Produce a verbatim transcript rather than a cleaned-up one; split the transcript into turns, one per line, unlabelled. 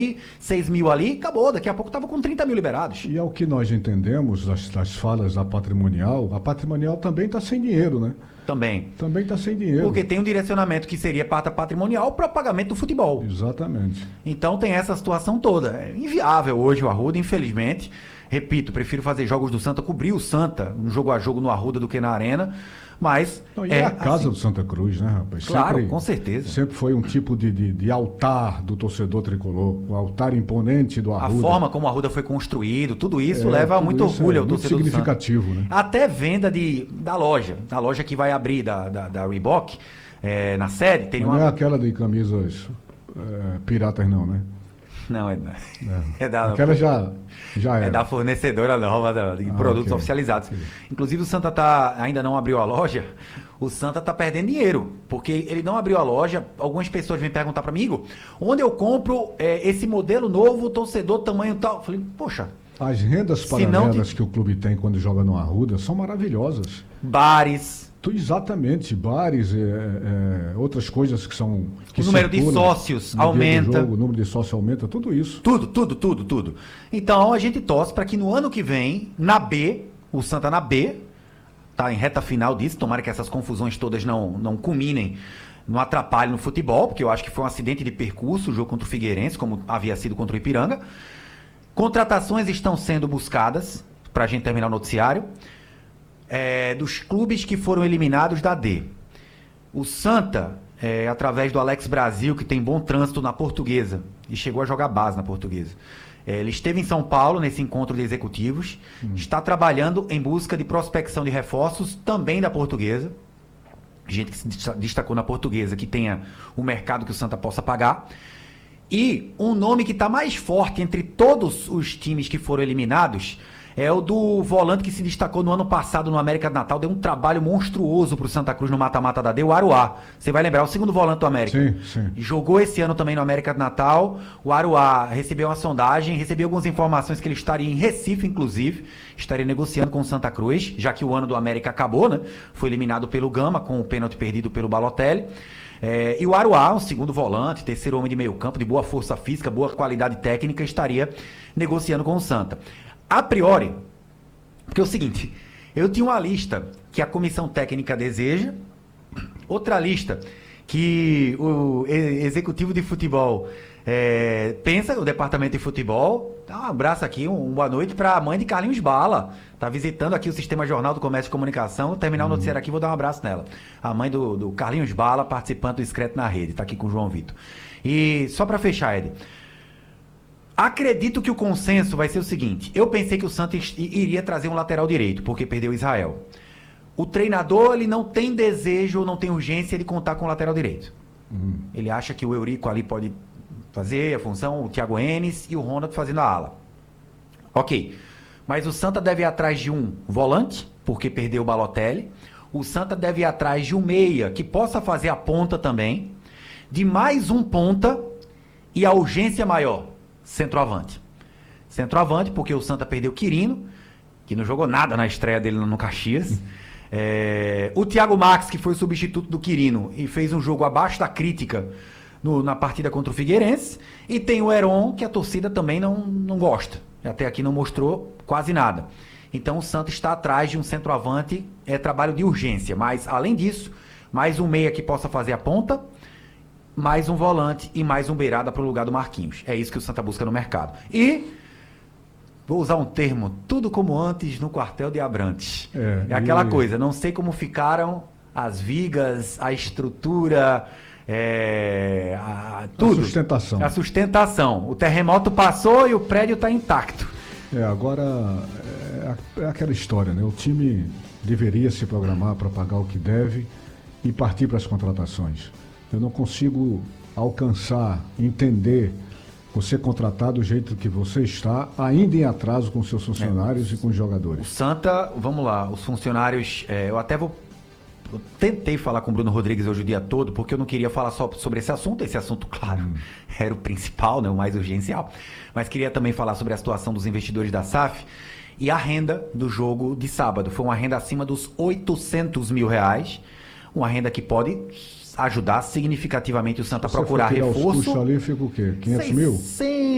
seis mil ali, acabou, daqui a pouco estava com trinta mil liberados.
E ao que nós entendemos das, das falas da patrimonial, a patrimonial também está sem dinheiro, né?
Também.
Também está sem dinheiro.
Porque tem um direcionamento que seria parte patrimonial para o pagamento do futebol.
Exatamente.
Então tem essa situação toda. É inviável hoje o Arruda, infelizmente. Repito, prefiro fazer jogos do Santa, cobrir o Santa, um jogo a jogo no Arruda do que na Arena. Mas
Não, e
é
é a casa
assim.
do Santa Cruz, né, rapaz?
Claro,
sempre,
com certeza.
Sempre foi um tipo de, de, de altar do torcedor tricolor, o altar imponente do Arruda.
A forma como o Arruda foi construído, tudo isso
É,
leva
tudo
muito
isso
orgulho
é
ao
muito
torcedor do Santa.
significativo, né?
Até venda de, da loja, da loja que vai abrir da, da, da Reebok, é, na sede, tem
Mas
uma...
não é aquela de camisas é, piratas, não, né?
Não, é,
É.
é da...
Aquela já, já
É
era.
da fornecedora nova da- de
Ah,
produtos
ok.
oficializados.
Ok.
Inclusive o Santa tá, ainda não abriu a loja, o Santa tá perdendo dinheiro, porque ele não abriu a loja. Algumas pessoas vêm perguntar para mim, Igor, onde eu compro é, esse modelo novo, torcedor, tamanho tal? Eu falei, poxa,
As rendas
Se não
paralelas
te-
que o clube tem quando joga no Arruda são maravilhosas.
bares,
Tu- Exatamente, bares, é, é, outras coisas que são. Que
o número de
circulam
sócios
no dia do
aumenta.
jogo, o número de sócios aumenta, tudo isso.
tudo, tudo, tudo, tudo. Então a gente torce para que no ano que vem, na B, o Santa na B, tá em reta final disso, tomara que essas confusões todas não, não culminem, não atrapalhem no futebol, porque eu acho que foi um acidente de percurso o jogo contra o Figueirense, como havia sido contra o Ipiranga. Contratações estão sendo buscadas, para a gente terminar o noticiário, é, dos clubes que foram eliminados da D. O Santa, é, através do Alex Brasil, que tem bom trânsito na Portuguesa, e chegou a jogar base na Portuguesa. É, ele esteve em São Paulo, nesse encontro de executivos, está trabalhando em busca de prospecção de reforços também da Portuguesa. Gente que se desta- destacou na Portuguesa, que tenha o mercado que o Santa possa pagar. E um nome que está mais forte entre todos os times que foram eliminados é o do volante que se destacou no ano passado no América de Natal. Deu um trabalho monstruoso para o Santa Cruz no mata-mata da D, o Aruá. Você vai lembrar, o segundo volante do América.
Sim, sim.
Jogou esse ano também no América de Natal. O Aruá recebeu uma sondagem, recebeu algumas informações que ele estaria em Recife, inclusive. Estaria negociando com o Santa Cruz, já que o ano do América acabou, né? Foi eliminado pelo Gama, com o pênalti perdido pelo Balotelli. É, e o Aruá, um segundo volante, terceiro homem de meio campo, de boa força física, boa qualidade técnica, estaria negociando com o Santa. A priori, porque é o seguinte, eu tinha uma lista que a comissão técnica deseja, outra lista que o e- executivo de futebol é, pensa, o departamento de futebol. Dá um abraço aqui, um, um boa noite para a mãe de Carlinhos Bala. Tá visitando aqui o Sistema Jornal do Comércio e Comunicação. Vou terminar o noticiário aqui, vou dar um abraço nela. A mãe do, do Carlinhos Bala, participante do Discreto na Rede. Tá aqui com o João Vitor. E só para fechar, Ed. Acredito que o consenso vai ser o seguinte. Eu pensei que o Santos i- iria trazer um lateral direito, porque perdeu o Israel. O treinador, ele não tem desejo, não tem urgência de contar com o lateral direito. Ele acha que o Eurico ali pode fazer a função, o Thiago Enes e o Ronald fazendo a ala. Ok. Mas o Santa deve ir atrás de um volante, porque perdeu o Balotelli. O Santa deve ir atrás de um meia, que possa fazer a ponta também. De mais um ponta e a urgência maior, centroavante. Centroavante, porque o Santa perdeu o Quirino, que não jogou nada na estreia dele no Caxias. É, o Thiago Max, que foi o substituto do Quirino e fez um jogo abaixo da crítica no- na partida contra o Figueirense. E tem o Heron, que a torcida também não, não gosta. Até aqui não mostrou quase nada. Então o Santa está atrás de um centroavante, é trabalho de urgência. Mas, além disso, mais um meia que possa fazer a ponta, mais um volante e mais um beirada para o lugar do Marquinhos. É isso que o Santa busca no mercado. E, vou usar um termo, tudo como antes no quartel de Abrantes.
É,
É aquela
e-
coisa, não sei como ficaram as vigas, a estrutura, é, a, tudo.
sustentação.
A sustentação. O terremoto passou e o prédio está intacto.
É, agora é, a- é aquela história, né? O time deveria se programar para pagar o que deve e partir para as contratações. Eu não consigo alcançar, entender você contratar do jeito que você está, ainda em atraso com seus funcionários e com os
O
jogadores.
Santa, vamos lá, os funcionários, é, eu até vou. Eu tentei falar com o Bruno Rodrigues hoje o dia todo, porque eu não queria falar só sobre esse assunto. Esse assunto, claro, era o principal, né, o mais urgencial. Mas queria também falar sobre a situação dos investidores da S A F e a renda do jogo de sábado. Foi uma renda acima dos oitocentos mil reais. Uma renda que pode ajudar significativamente o Santa a
Se você
procurar
for tirar os
reforço.
custos ali, fica o quê? quinhentos mil?
seiscentos